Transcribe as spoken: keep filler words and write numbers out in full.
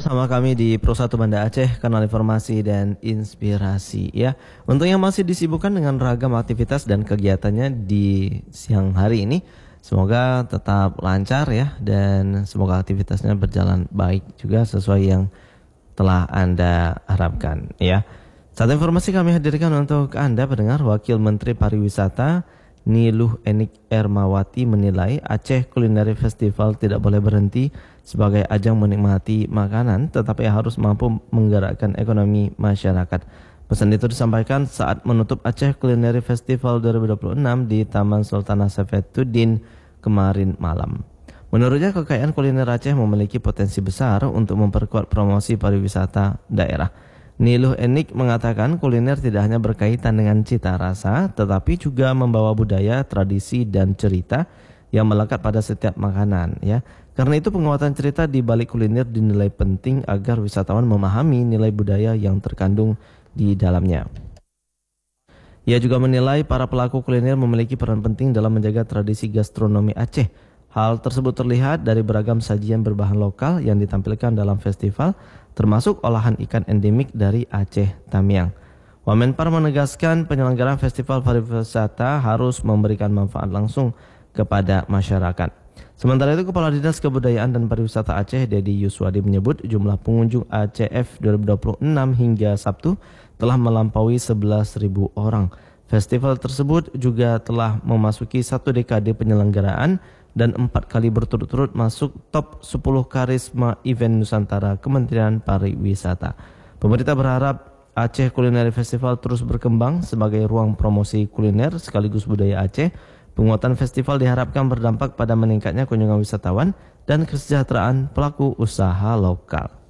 Sama kami di Pro satu Banda Aceh, kanal informasi dan inspirasi ya. Untuk yang masih disibukkan dengan ragam aktivitas dan kegiatannya di siang hari ini, semoga tetap lancar ya, dan semoga aktivitasnya berjalan baik juga sesuai yang telah Anda harapkan ya. Satu informasi kami hadirkan untuk Anda pendengar. Wakil Menteri Pariwisata Niluh Enik Ermawati menilai Aceh Culinary Festival tidak boleh berhenti sebagai ajang menikmati makanan, tetapi harus mampu menggerakkan ekonomi masyarakat. Pesan itu disampaikan saat menutup Aceh Culinary Festival dua ribu dua puluh enam di Taman Sultan Safetuddin kemarin malam. Menurutnya, kekayaan kuliner Aceh memiliki potensi besar untuk memperkuat promosi pariwisata daerah. Niluh Enik mengatakan kuliner tidak hanya berkaitan dengan cita rasa, tetapi juga membawa budaya, tradisi, dan cerita yang melekat pada setiap makanan ya. Karena itu penguatan cerita di balik kuliner dinilai penting agar wisatawan memahami nilai budaya yang terkandung di dalamnya. Ia juga menilai para pelaku kuliner memiliki peran penting dalam menjaga tradisi gastronomi Aceh. Hal tersebut terlihat dari beragam sajian berbahan lokal yang ditampilkan dalam festival, termasuk olahan ikan endemik dari Aceh Tamiang. Wamenpar menegaskan penyelenggaraan festival pariwisata harus memberikan manfaat langsung kepada masyarakat. Sementara itu, Kepala Dinas Kebudayaan dan Pariwisata Aceh, Dedi Yuswadi, menyebut jumlah pengunjung A C F dua ribu dua puluh enam hingga Sabtu telah melampaui sebelas ribu orang. Festival tersebut juga telah memasuki satu dekade penyelenggaraan dan empat kali berturut-turut masuk top sepuluh karisma event Nusantara Kementerian Pariwisata. Pemerintah berharap Aceh Culinary Festival terus berkembang sebagai ruang promosi kuliner sekaligus budaya Aceh. Penguatan festival diharapkan berdampak pada meningkatnya kunjungan wisatawan dan kesejahteraan pelaku usaha lokal.